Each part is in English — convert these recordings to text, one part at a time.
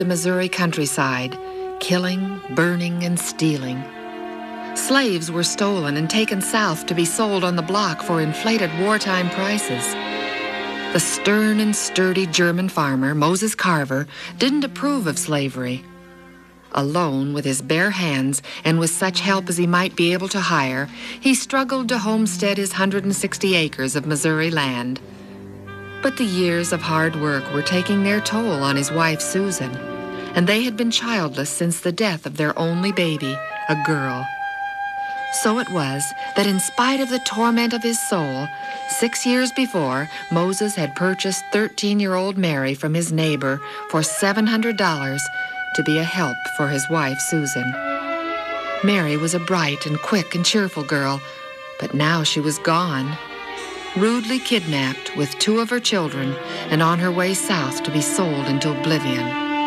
the Missouri countryside, killing, burning, and stealing. Slaves were stolen and taken south to be sold on the block for inflated wartime prices. The stern and sturdy German farmer, Moses Carver, didn't approve of slavery. Alone, with his bare hands, and with such help as he might be able to hire, he struggled to homestead his 160 acres of Missouri land. But the years of hard work were taking their toll on his wife, Susan, and they had been childless since the death of their only baby, a girl. So it was that in spite of the torment of his soul, 6 years before, Moses had purchased 13-year-old Mary from his neighbor for $700 to be a help for his wife, Susan. Mary was a bright and quick and cheerful girl, but now she was gone, rudely kidnapped with 2 of her children and on her way south to be sold into oblivion.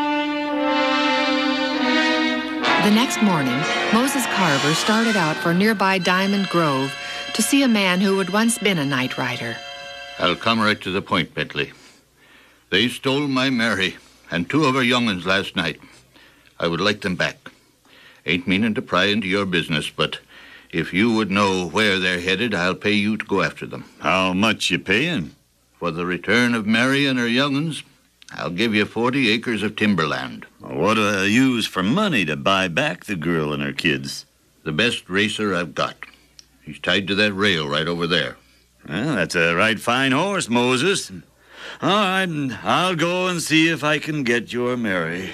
The next morning, Moses Carver started out for nearby Diamond Grove to see a man who had once been a night rider. I'll come right to the point, Bentley. They stole my Mary and 2 of her young'uns last night. I would like them back. Ain't meaning to pry into your business, but if you would know where they're headed, I'll pay you to go after them. How much you paying? For the return of Mary and her young'uns, I'll give you 40 acres of timberland. What do I use for money to buy back the girl and her kids? The best racer I've got. He's tied to that rail right over there. Well, that's a right fine horse, Moses. All right, I'll go and see if I can get your Mary.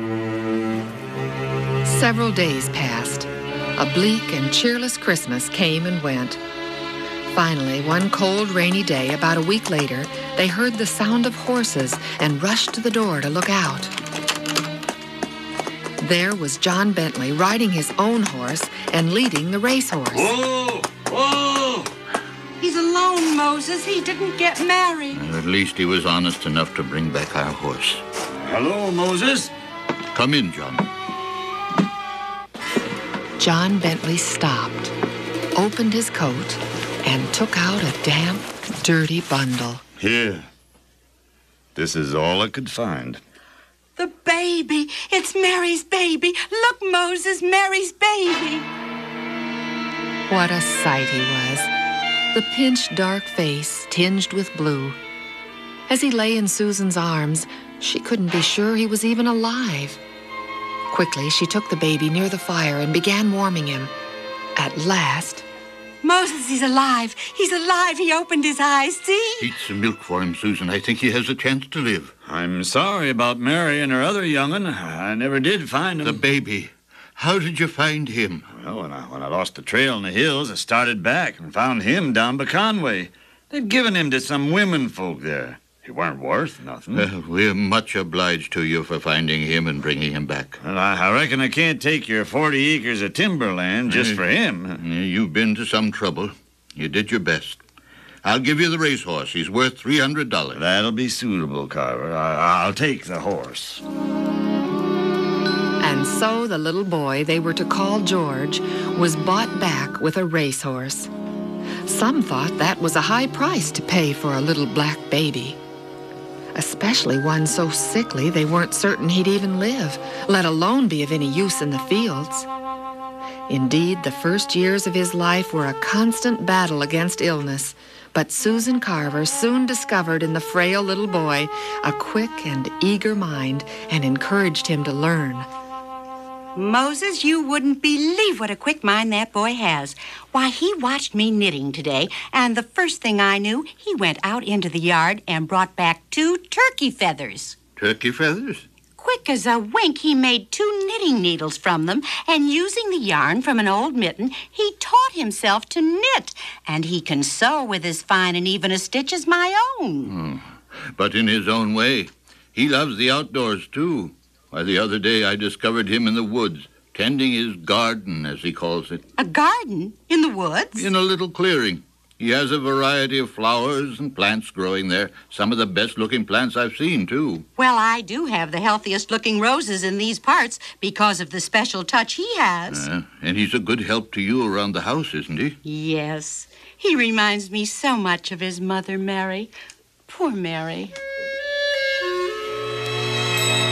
Several days passed. A bleak and cheerless Christmas came and went. Finally, one cold, rainy day, about a week later, they heard the sound of horses and rushed to the door to look out. There was John Bentley riding his own horse and leading the racehorse. Whoa! Whoa! He's alone, Moses. He didn't get married. At least he was honest enough to bring back our horse. Hello, Moses. Come in, John. John Bentley stopped, opened his coat, and took out a damp, dirty bundle. Here. This is all I could find. The baby. It's Mary's baby. Look, Moses, Mary's baby. What a sight he was. The pinched, dark face tinged with blue. As he lay in Susan's arms, she couldn't be sure he was even alive. Quickly, she took the baby near the fire and began warming him. At last... Moses, he's alive. He's alive. He opened his eyes. See? Heat some milk for him, Susan. I think he has a chance to live. I'm sorry about Mary and her other young'un. I never did find him. The baby. How did you find him? Well, when I lost the trail in the hills, I started back and found him down by Conway. They'd given him to some women folk there. He weren't worth nothing. We're much obliged to you for finding him and bringing him back. Well, I reckon I can't take your 40 acres of timberland just for him. You've been to some trouble. You did your best. I'll give you the racehorse. He's worth $300. That'll be suitable, Carver. I'll take the horse. And so the little boy they were to call George was bought back with a racehorse. Some thought that was a high price to pay for a little black baby, especially one so sickly they weren't certain he'd even live, let alone be of any use in the fields. Indeed, the first years of his life were a constant battle against illness, but Susan Carver soon discovered in the frail little boy a quick and eager mind and encouraged him to learn. Moses, you wouldn't believe what a quick mind that boy has. Why, he watched me knitting today, and the first thing I knew, he went out into the yard and brought back 2 turkey feathers. Turkey feathers? Quick as a wink, he made 2 knitting needles from them, and using the yarn from an old mitten, he taught himself to knit, and he can sew with as fine and even a stitch as my own. But in his own way. He loves the outdoors, too. Why, the other day I discovered him in the woods, tending his garden, as he calls it. A garden? In the woods? In a little clearing. He has a variety of flowers and plants growing there. Some of the best-looking plants I've seen, too. Well, I do have the healthiest-looking roses in these parts because of the special touch he has. And he's a good help to you around the house, isn't he? Yes. He reminds me so much of his mother, Mary. Poor Mary. And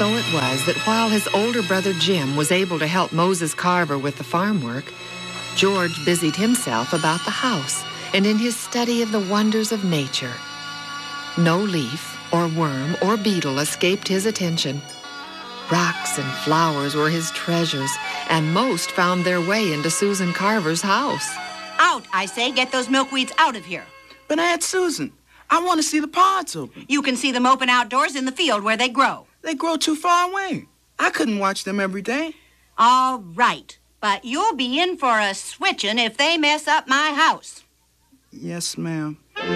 so it was that while his older brother Jim was able to help Moses Carver with the farm work, George busied himself about the house and in his study of the wonders of nature. No leaf or worm or beetle escaped his attention. Rocks and flowers were his treasures, and most found their way into Susan Carver's house. Out, I say. Get those milkweeds out of here. But Aunt Susan, I want to see the pods open. You can see them open outdoors in the field where they grow. They grow too far away. I couldn't watch them every day. All right, but you'll be in for a switching if they mess up my house. Yes, ma'am.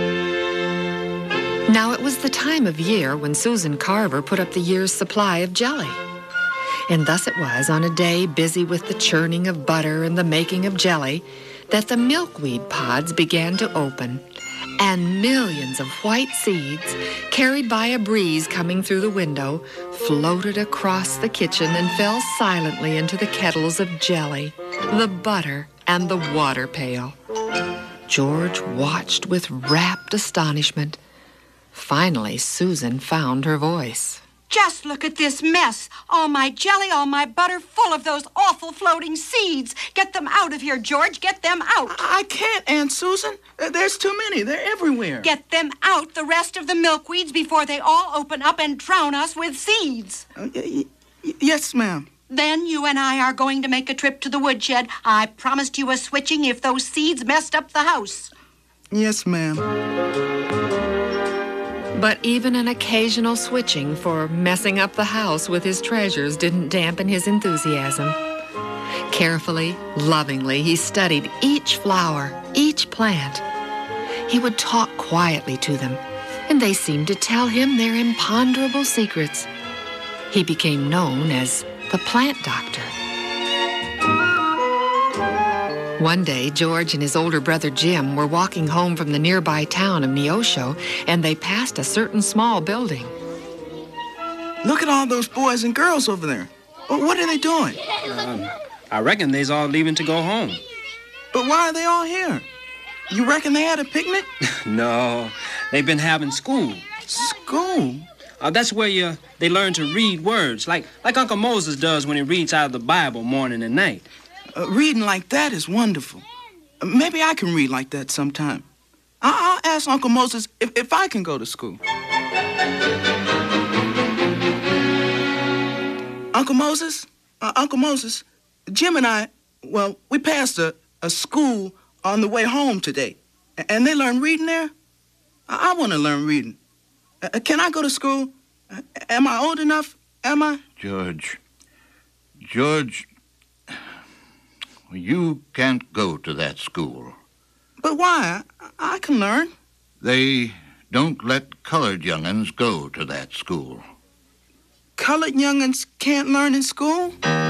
Now it was the time of year when Susan Carver put up the year's supply of jelly. And thus it was, on a day busy with the churning of butter and the making of jelly, that the milkweed pods began to open, and millions of white seeds, carried by a breeze coming through the window, floated across the kitchen and fell silently into the kettles of jelly, the butter, and the water pail. George watched with rapt astonishment. Finally, Susan found her voice. Just look at this mess. All my jelly, all my butter, full of those awful floating seeds. Get them out of here, George. Get them out. I can't, Aunt Susan. There's too many. They're everywhere. Get them out, the rest of the milkweeds, before they all open up and drown us with seeds. Yes, ma'am. Then you and I are going to make a trip to the woodshed. I promised you a switching if those seeds messed up the house. Yes, ma'am. But even an occasional switching for messing up the house with his treasures didn't dampen his enthusiasm. Carefully, lovingly, he studied each flower, each plant. He would talk quietly to them, and they seemed to tell him their imponderable secrets. He became known as the plant doctor. One day, George and his older brother Jim were walking home from the nearby town of Neosho, and they passed a certain small building. Look at all those boys and girls over there. What are they doing? I reckon they's all leaving to go home. But why are they all here? You reckon they had a picnic? No, they've been having school. School? That's where they learn to read words, like Uncle Moses does when he reads out of the Bible morning and night. Reading like that is wonderful. Maybe I can read like that sometime. I'll ask Uncle Moses if I can go to school. Uncle Moses, Jim and I, we passed a school on the way home today. And they learn reading there? I want to learn reading. Can I go to school? Am I old enough? Am I? George, you can't go to that school. But why? I can learn. They don't let colored young'uns go to that school. Colored young'uns can't learn in school?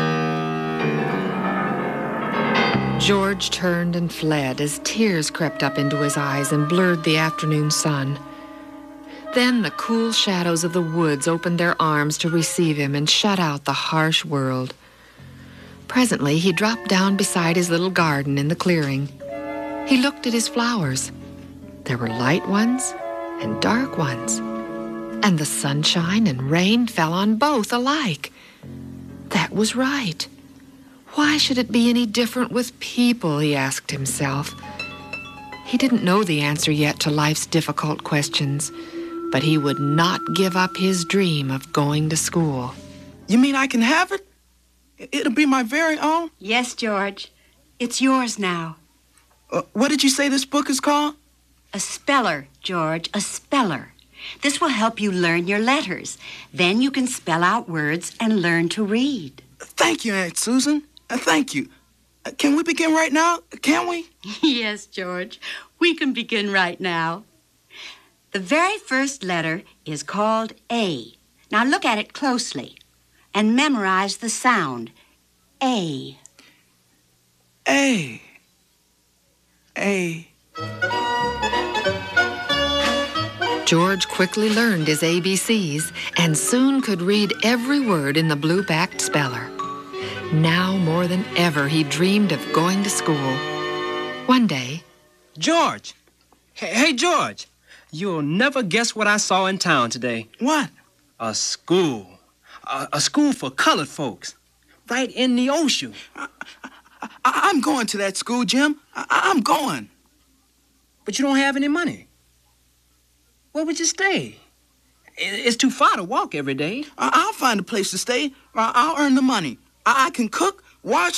George turned and fled as tears crept up into his eyes and blurred the afternoon sun. Then the cool shadows of the woods opened their arms to receive him and shut out the harsh world. Presently, he dropped down beside his little garden in the clearing. He looked at his flowers. There were light ones and dark ones, and the sunshine and rain fell on both alike. That was right. Why should it be any different with people, he asked himself. He didn't know the answer yet to life's difficult questions, but he would not give up his dream of going to school. You mean I can have it? It'll be my very own? Yes, George. It's yours now. What did you say this book is called? A speller, George, a speller. This will help you learn your letters. Then you can spell out words and learn to read. Thank you, Aunt Susan. Thank you. Can we begin right now? Can we? Yes, George. We can begin right now. The very first letter is called A. Now look at it closely and memorize the sound. A. A. A. George quickly learned his ABCs and soon could read every word in the blue-backed speller. Now more than ever, he dreamed of going to school. One day... George! Hey, George! You'll never guess what I saw in town today. What? A school. A school for colored folks, right in the ocean. I'm going to that school, Jim. I'm going. But you don't have any money. Where would you stay? It's too far to walk every day. I'll find a place to stay. I'll earn the money. I can cook, wash,